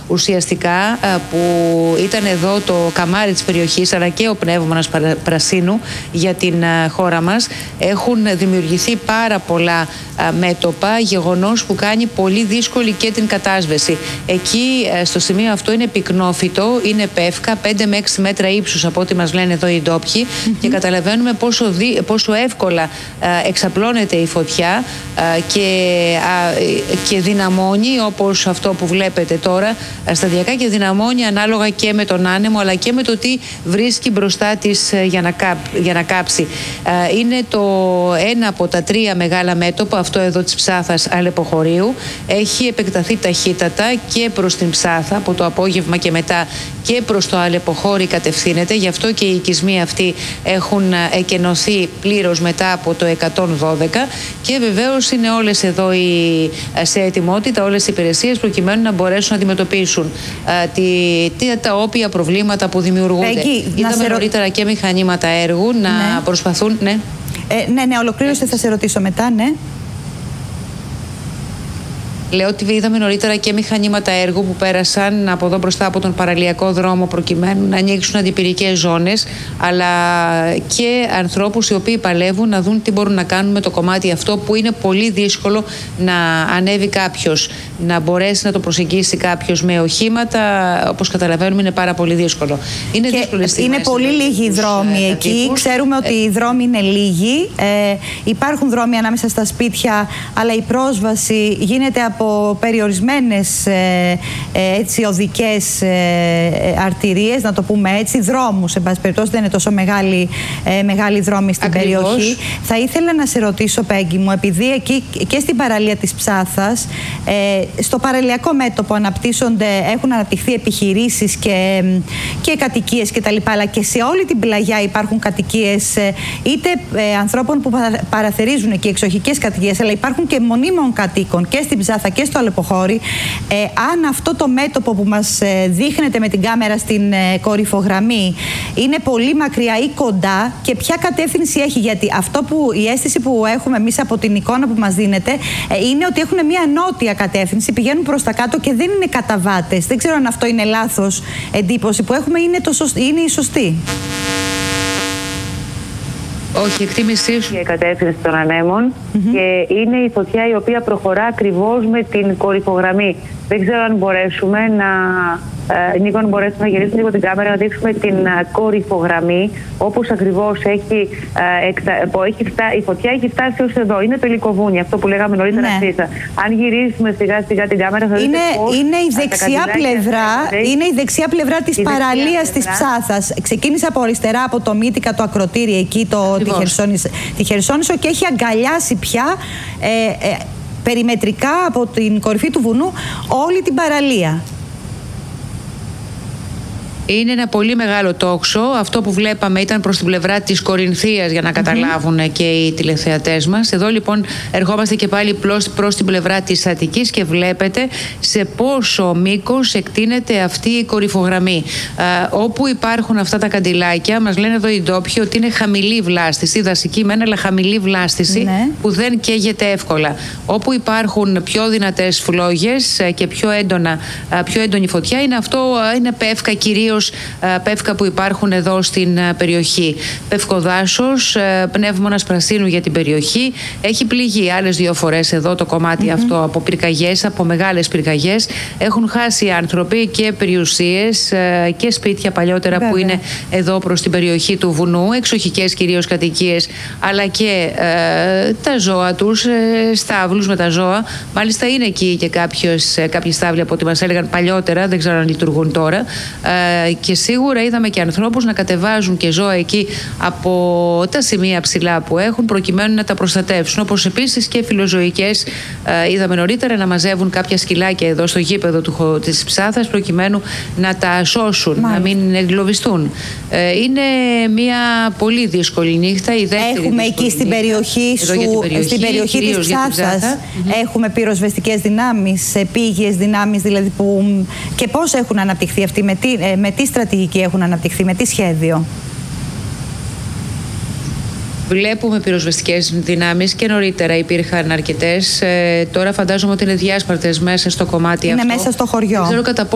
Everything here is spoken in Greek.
ουσιαστικά που ήταν εδώ το καμάρι της περιοχής, αλλά και ο πνεύμονας πρασίνου για την χώρα μας. Έχουν δημιουργηθεί πάρα πολλά μέτωπα, γεγονός που κάνει πολύ δύσκολη και την κατάσβεση. Εκεί στο σημείο αυτό είναι πυκνόφυτο, είναι πεύκα, 5 με 6 μέτρα ύψους από ό,τι μας λένε εδώ οι ντόπιοι, και καταλαβαίνουμε πόσο εύκολα εξαπλώνεται η φωτιά και δυναμώνει, όπως αυτό που βλέπετε τώρα, σταδιακά, και δυναμώνει ανάλογα και με τον άνεμο, αλλά και με το τι βρίσκει μπροστά της για να κάψει. Είναι ένα από τα 3 μεγάλα μέτωπα, αυτό εδώ της Ψάθας Αλεποχωρίου. Έχει επεκταθεί ταχύτατα και προς την Ψάθα, από το απόγευμα και μετά και προς το Αλεποχώρι κατευθύνεται. Γι' αυτό και οι οικισμοί αυτοί έχουν εκενωθεί πλήρως μετά από το 112, και βεβαίως είναι όλες εδώ σε ετοιμότητα όλες οι υπηρεσίες προκειμένου να μπορέσουν να αντιμετωπίσουν τα όποια προβλήματα που δημιουργούνται. Είδαμε νωρίτερα και μηχανήματα έργου να προσπαθούν. Ναι, ολοκλήρωσε, θα σε ρωτήσω μετά, ναι. Λέω ότι είδαμε νωρίτερα και μηχανήματα έργου που πέρασαν από εδώ μπροστά από τον παραλιακό δρόμο προκειμένου να ανοίξουν αντιπυρικές ζώνες, αλλά και ανθρώπους οι οποίοι παλεύουν να δουν τι μπορούν να κάνουν με το κομμάτι αυτό, που είναι πολύ δύσκολο να ανέβει κάποιος, να μπορέσει να το προσεγγίσει κάποιος με οχήματα. Όπως καταλαβαίνουμε, είναι πάρα πολύ δύσκολο. Είναι πολύ λίγοι οι δρόμοι εκεί. Ξέρουμε ότι οι δρόμοι είναι λίγοι. Υπάρχουν δρόμοι ανάμεσα στα σπίτια, αλλά η πρόσβαση γίνεται από περιορισμένες οδικές αρτηρίες, να το πούμε έτσι, δρόμους, εν πάση περιπτώσει, δεν είναι τόσο μεγάλοι δρόμοι στην περιοχή. Θα ήθελα να σε ρωτήσω, Πέγγι μου, επειδή εκεί και στην παραλία της Ψάθας, στο παραλιακό μέτωπο έχουν αναπτυχθεί επιχειρήσεις και κατοικίες κτλ., αλλά και σε όλη την πλαγιά υπάρχουν κατοικίες είτε ανθρώπων που παραθερίζουν εκεί, εξοχικές κατοικίες, αλλά υπάρχουν και μονίμων κατοίκων και στην Ψάθα και στο Αλεποχώρι. Αν αυτό το μέτωπο που μας δείχνετε με την κάμερα στην κορυφογραμμή είναι πολύ μακριά ή κοντά, και ποια κατεύθυνση έχει, γιατί η αίσθηση που έχουμε εμείς από την εικόνα που μας δίνεται είναι ότι έχουν μια νότια κατεύθυνση, πηγαίνουν προς τα κάτω και δεν είναι καταβάτες. Δεν ξέρω αν αυτό είναι λάθος εντύπωση που έχουμε, είναι η σωστή. Όχι, εκτίμησή σου για η κατεύθυνση των ανέμων, και είναι η φωτιά η οποία προχωρά ακριβώς με την κορυφογραμμή. Δεν ξέρω αν μπορέσουμε Νίκο, αν μπορέσουμε να γυρίσουμε λίγο την κάμερα, να δείξουμε την κορυφογραμμή, όπως ακριβώς η φωτιά έχει φτάσει ως εδώ. Είναι το Λυκοβούνι, αυτό που λέγαμε νωρίτερα. Αν γυρίσουμε σιγά σιγά την κάμερα, θα δείτε πώς είναι η δεξιά πλευρά της παραλίας της Ψάθας. Ξεκίνησε από αριστερά, από το Μύτικα, το ακροτήρι εκεί, τη Χερσόνησο, και έχει αγκαλιάσει πια περιμετρικά από την κορυφή του βουνού όλη την παραλία. Είναι ένα πολύ μεγάλο τόξο. Αυτό που βλέπαμε ήταν προς την πλευρά της Κορινθίας, για να καταλάβουν και οι τηλεθεατές μας. Εδώ λοιπόν ερχόμαστε και πάλι προς την πλευρά της Αττικής και βλέπετε σε πόσο μήκος εκτείνεται αυτή η κορυφογραμμή. Όπου υπάρχουν αυτά τα καντιλάκια, μας λένε εδώ οι ντόπιοι ότι είναι χαμηλή βλάστηση, δασική μένα, αλλά χαμηλή βλάστηση, που δεν καίγεται εύκολα. Όπου υπάρχουν πιο δυνατές φλόγες και πιο έντονη φωτιά, είναι πεύκα, κυρίως πεύκα που υπάρχουν εδώ στην περιοχή. Πευκοδάσος, πνεύμονας πρασίνου για την περιοχή. Έχει πληγεί άλλες 2 φορές εδώ το κομμάτι αυτό από πυρκαγιές, από μεγάλες πυρκαγιές. Έχουν χάσει άνθρωποι και περιουσίες και σπίτια παλιότερα που είναι εδώ προς την περιοχή του βουνού, εξοχικές κυρίως κατοικίες, αλλά και τα ζώα τους, στάβλους με τα ζώα. Μάλιστα είναι εκεί και κάποιοι στάβλοι από ό,τι μας έλεγαν παλιότερα, δεν ξέρω αν λειτουργούν τώρα. Και σίγουρα είδαμε και ανθρώπους να κατεβάζουν και ζώα εκεί από τα σημεία ψηλά που έχουν, προκειμένου να τα προστατεύσουν. Όπως επίσης και φιλοζωικές, είδαμε νωρίτερα να μαζεύουν κάποια σκυλάκια εδώ στο γήπεδο της Ψάθας, προκειμένου να τα σώσουν, να μην εγκλωβιστούν. Είναι μια πολύ δύσκολη νύχτα. Έχουμε εκεί στην περιοχή της Ψάθας, έχουμε πυροσβεστικές δυνάμεις, επίγειες δυνάμεις δηλαδή, και πώς έχουν αναπτυχθεί αυτοί, με τι στρατηγική έχουν αναπτυχθεί, με τι σχέδιο? Βλέπουμε πυροσβεστικές δυνάμεις και νωρίτερα υπήρχαν αρκετές. Τώρα φαντάζομαι ότι είναι διάσπαρτες μέσα στο κομμάτι αυτό. Είναι μέσα στο χωριό.